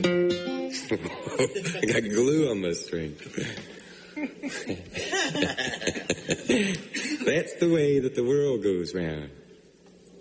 I got glue on my string. That's the way that the world goes round.